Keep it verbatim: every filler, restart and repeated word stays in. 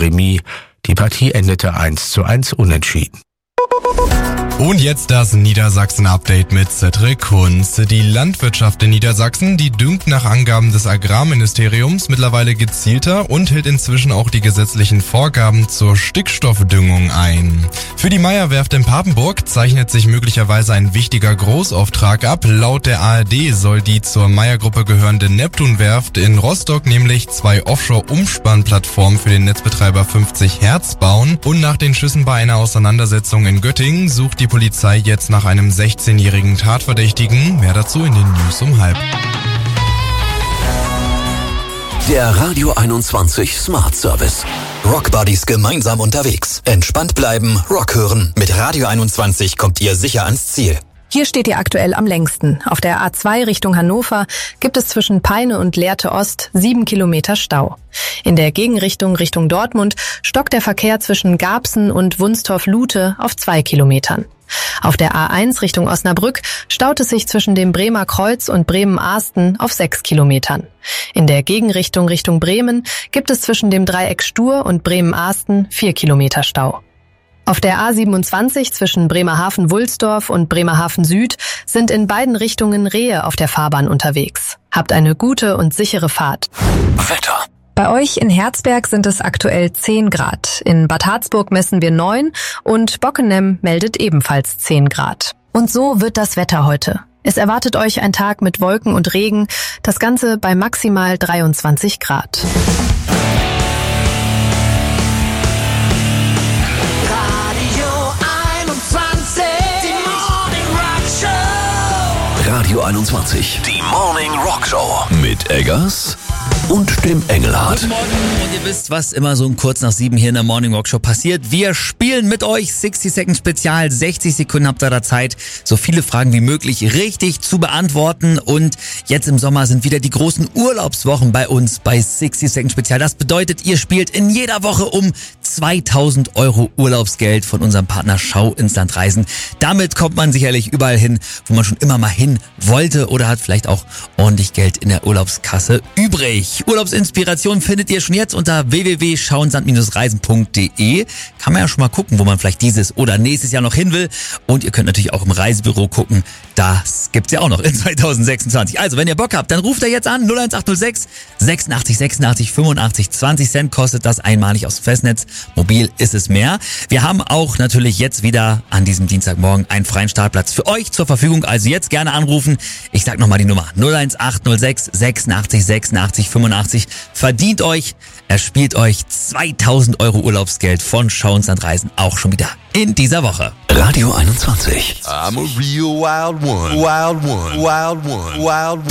Remis. Die Partie endete eins zu eins unentschieden. Und jetzt das Niedersachsen-Update mit Cedric Kunz. Die Landwirtschaft in Niedersachsen, die düngt nach Angaben des Agrarministeriums mittlerweile gezielter und hält inzwischen auch die gesetzlichen Vorgaben zur Stickstoffdüngung ein. Für die Meyer-Werft in Papenburg zeichnet sich möglicherweise ein wichtiger Großauftrag ab. Laut der A R D soll die zur Meyer-Gruppe gehörende Neptun-Werft in Rostock nämlich zwei Offshore-Umspannplattformen für den Netzbetreiber fünfzig Hertz bauen. Und nach den Schüssen bei einer Auseinandersetzung in Göttingen sucht die Polizei jetzt nach einem sechzehnjährigen Tatverdächtigen. Mehr dazu in den News um halb. Der Radio einundzwanzig Smart Service. Rock Buddies gemeinsam unterwegs. Entspannt bleiben, Rock hören. Mit Radio einundzwanzig kommt ihr sicher ans Ziel. Hier steht ihr aktuell am längsten. Auf der A zwei Richtung Hannover gibt es zwischen Peine und Lehrte Ost sieben Kilometer Stau. In der Gegenrichtung Richtung Dortmund stockt der Verkehr zwischen Garbsen und Wunstorf-Lute auf zwei Kilometern. Auf der A eins Richtung Osnabrück staut es sich zwischen dem Bremer Kreuz und Bremen-Ahsten auf sechs Kilometern. In der Gegenrichtung Richtung Bremen gibt es zwischen dem Dreieck Stur und Bremen-Ahsten vier Kilometer Stau. Auf der A siebenundzwanzig zwischen Bremerhaven-Wulsdorf und Bremerhaven Süd sind in beiden Richtungen Rehe auf der Fahrbahn unterwegs. Habt eine gute und sichere Fahrt. Wetter. Bei euch in Herzberg sind es aktuell zehn Grad. In Bad Harzburg messen wir neun und Bockenem meldet ebenfalls zehn Grad. Und so wird das Wetter heute. Es erwartet euch ein Tag mit Wolken und Regen, das Ganze bei maximal dreiundzwanzig Grad. Radio einundzwanzig, die Morning Rock Show mit Eggers und dem Engelhardt. Guten Morgen und ihr wisst, was immer so um kurz nach sieben hier in der Morning Rock Show passiert. Wir spielen mit euch sechzig Second Spezial. sechzig Sekunden habt ihr da Zeit, so viele Fragen wie möglich richtig zu beantworten. Und jetzt im Sommer sind wieder die großen Urlaubswochen bei uns bei sechzig Second Spezial. Das bedeutet, ihr spielt in jeder Woche um zweitausend Euro Urlaubsgeld von unserem Partner Schau ins Land Reisen. Damit kommt man sicherlich überall hin, wo man schon immer mal hin wollte oder hat vielleicht auch ordentlich Geld in der Urlaubskasse übrig. Urlaubsinspiration findet ihr schon jetzt unter w w w punkt schauinsland reisen punkt d e. Kann man ja schon mal gucken, wo man vielleicht dieses oder nächstes Jahr noch hin will. Und ihr könnt natürlich auch im Reisebüro gucken. Das gibt's ja auch noch in zweitausendsechsundzwanzig. Also, wenn ihr Bock habt, dann ruft ihr jetzt an null eins acht null sechs sechsundachtzig sechsundachtzig fünfundachtzig. zwanzig Cent kostet das einmalig aufs Festnetz. Mobil ist es mehr. Wir haben auch natürlich jetzt wieder an diesem Dienstagmorgen einen freien Startplatz für euch zur Verfügung. Also jetzt gerne anrufen. Ich sag nochmal die Nummer null eins acht null sechs sechsundachtzig sechsundachtzig fünfundachtzig. Verdient euch, erspielt euch zweitausend Euro Urlaubsgeld von Schau ins Land Reisen auch schon wieder in dieser Woche. Radio einundzwanzig. I'm a real wild one. Wild one. Wild one. Wild one.